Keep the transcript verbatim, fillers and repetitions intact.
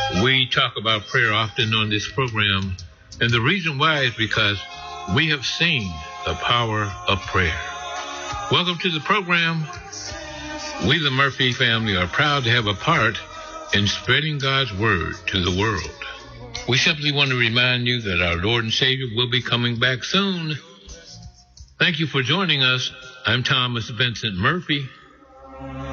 We talk about prayer often on this program, and the reason why is because we have seen the power of prayer. Welcome to the program. We, the Murphy family, are proud to have a part in spreading God's word to the world. We simply want to remind you that our Lord and Savior will be coming back soon. Thank you for joining us. I'm Thomas Vincent Murphy.